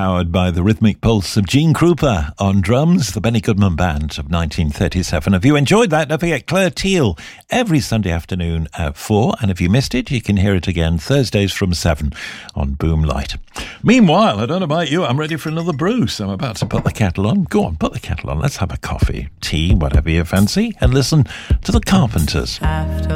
powered by the rhythmic pulse of Gene Krupa on drums, the Benny Goodman Band of 1937. If you enjoyed that, don't forget Claire Teal every Sunday afternoon at 4. And if you missed it, you can hear it again Thursdays from 7 on Boom Light. Meanwhile, I don't know about you, I'm ready for another brew, so I'm about to put the kettle on. Go on, put the kettle on. Let's have a coffee, tea, whatever you fancy, and listen to the Carpenters.